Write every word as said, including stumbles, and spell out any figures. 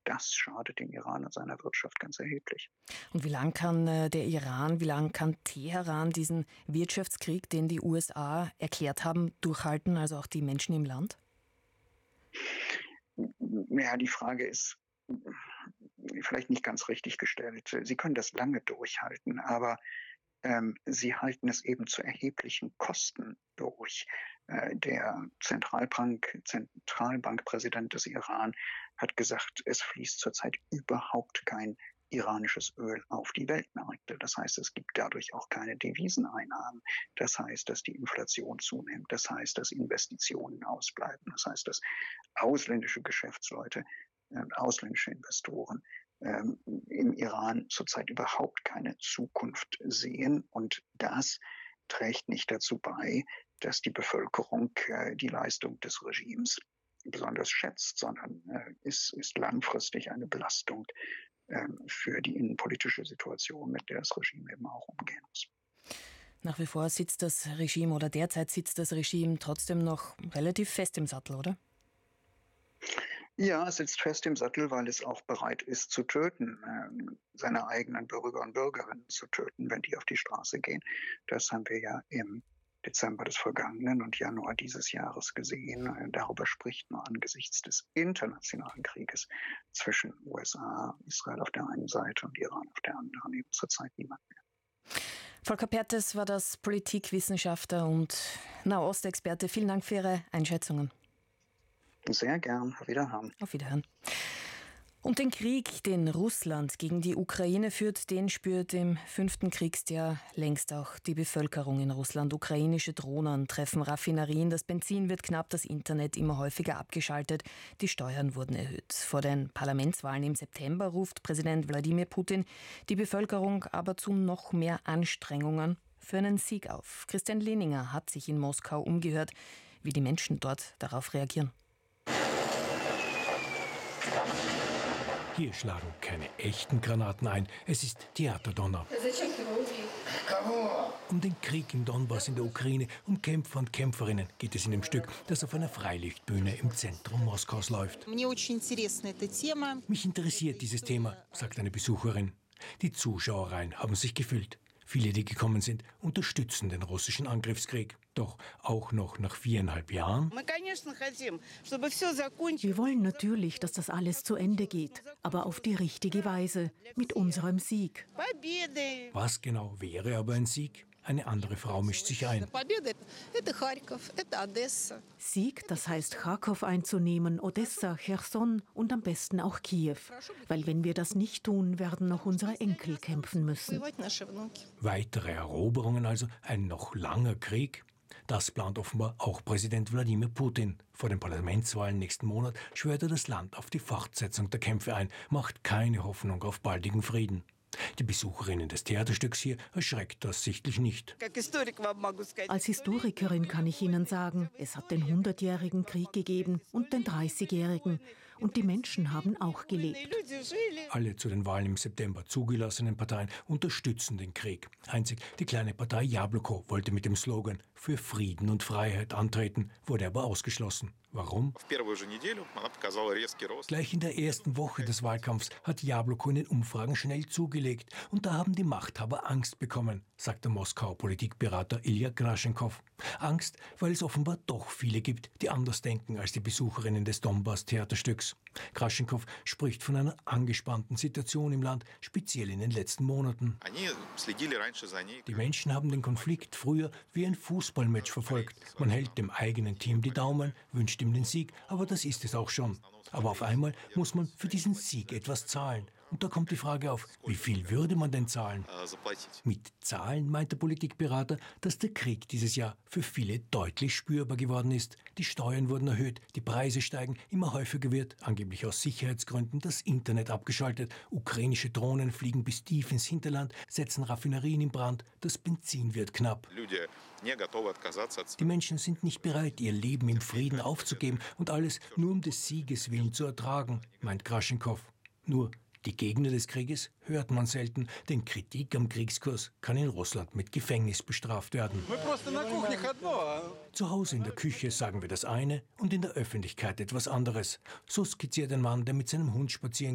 das schadet dem Iran und seiner Wirtschaft ganz erheblich. Und wie lange kann äh, der Iran, wie lange kann Teheran diesen Wirtschaftskrieg, den die U S A erklärt haben, durchhalten, also auch die Menschen im Land? Ja, die Frage ist vielleicht nicht ganz richtig gestellt. Sie können das lange durchhalten, aber ähm, sie halten es eben zu erheblichen Kosten durch. Äh, der Zentralbank, Zentralbankpräsident des Iran hat gesagt, es fließt zurzeit überhaupt kein iranisches Öl auf die Weltmärkte. Das heißt, es gibt dadurch auch keine Deviseneinnahmen. Das heißt, dass die Inflation zunimmt. Das heißt, dass Investitionen ausbleiben. Das heißt, dass ausländische Geschäftsleute, äh, ausländische Investoren ähm, im Iran zurzeit überhaupt keine Zukunft sehen. Und das trägt nicht dazu bei, dass die Bevölkerung äh, die Leistung des Regimes besonders schätzt, sondern äh, ist, ist langfristig eine Belastung für die innenpolitische Situation, mit der das Regime eben auch umgehen muss. Nach wie vor sitzt das Regime oder derzeit sitzt das Regime trotzdem noch relativ fest im Sattel, oder? Ja, es sitzt fest im Sattel, weil es auch bereit ist zu töten, äh, seine eigenen Bürger und Bürgerinnen zu töten, wenn die auf die Straße gehen. Das haben wir ja im Dezember des vergangenen und Januar dieses Jahres gesehen. Darüber spricht man angesichts des internationalen Krieges zwischen U S A, Israel auf der einen Seite und Iran auf der anderen eben zurzeit niemand mehr. Volker Perthes war das Politikwissenschaftler und Nahostexperte. Vielen Dank für Ihre Einschätzungen. Sehr gern. Auf Wiederhören. Auf Wiederhören. Und den Krieg, den Russland gegen die Ukraine führt, den spürt im fünften Kriegsjahr längst auch die Bevölkerung in Russland. Ukrainische Drohnen treffen Raffinerien, das Benzin wird knapp, das Internet immer häufiger abgeschaltet, die Steuern wurden erhöht. Vor den Parlamentswahlen im September ruft Präsident Wladimir Putin die Bevölkerung aber zu noch mehr Anstrengungen für einen Sieg auf. Christian Lehninger hat sich in Moskau umgehört, wie die Menschen dort darauf reagieren. Hier schlagen keine echten Granaten ein, es ist Theaterdonner. Um den Krieg im Donbass in der Ukraine, um Kämpfer und Kämpferinnen geht es in dem Stück, das auf einer Freilichtbühne im Zentrum Moskaus läuft. Mich interessiert dieses Thema, sagt eine Besucherin. Die Zuschauerreihen haben sich gefüllt. Viele, die gekommen sind, unterstützen den russischen Angriffskrieg. Doch auch noch nach viereinhalb Jahren. Wir wollen natürlich, dass das alles zu Ende geht, aber auf die richtige Weise, mit unserem Sieg. Was genau wäre aber ein Sieg? Eine andere Frau mischt sich ein. Sieg, das heißt Charkow einzunehmen, Odessa, Cherson und am besten auch Kiew. Weil wenn wir das nicht tun, werden noch unsere Enkel kämpfen müssen. Weitere Eroberungen also, ein noch langer Krieg? Das plant offenbar auch Präsident Wladimir Putin. Vor den Parlamentswahlen nächsten Monat schwört er das Land auf die Fortsetzung der Kämpfe ein, macht keine Hoffnung auf baldigen Frieden. Die Besucherinnen des Theaterstücks hier erschreckt das sichtlich nicht. Als Historikerin kann ich Ihnen sagen, es hat den hundertjährigen Krieg gegeben und den dreißigjährigen. Und die Menschen haben auch gelebt. Alle zu den Wahlen im September zugelassenen Parteien unterstützen den Krieg. Einzig die kleine Partei Jabloko wollte mit dem Slogan „Für Frieden und Freiheit“ antreten, wurde aber ausgeschlossen. Warum? Gleich in der ersten Woche des Wahlkampfs hat Jabloko in den Umfragen schnell zugelegt. Und da haben die Machthaber Angst bekommen, sagt der Moskauer Politikberater Ilya Graschenkov. Angst, weil es offenbar doch viele gibt, die anders denken als die Besucherinnen des Donbass-Theaterstücks. Graschenkov spricht von einer angespannten Situation im Land, speziell in den letzten Monaten. Die Menschen haben den Konflikt früher wie ein Fußballmatch verfolgt. Man hält dem eigenen Team die Daumen, wünscht ihm den Sieg, aber das ist es auch schon. Aber auf einmal muss man für diesen Sieg etwas zahlen. Und da kommt die Frage auf, wie viel würde man denn zahlen? Mit Zahlen meint der Politikberater, dass der Krieg dieses Jahr für viele deutlich spürbar geworden ist. Die Steuern wurden erhöht, die Preise steigen, immer häufiger wird, angeblich aus Sicherheitsgründen, das Internet abgeschaltet. Ukrainische Drohnen fliegen bis tief ins Hinterland, setzen Raffinerien in Brand, das Benzin wird knapp. Die Menschen sind nicht bereit, ihr Leben im Frieden aufzugeben und alles nur um des Sieges willen zu ertragen, meint Graschenkov. Nur die Gegner des Krieges hört man selten, denn Kritik am Kriegskurs kann in Russland mit Gefängnis bestraft werden. Zu Hause in der Küche sagen wir das eine und in der Öffentlichkeit etwas anderes. So skizziert ein Mann, der mit seinem Hund spazieren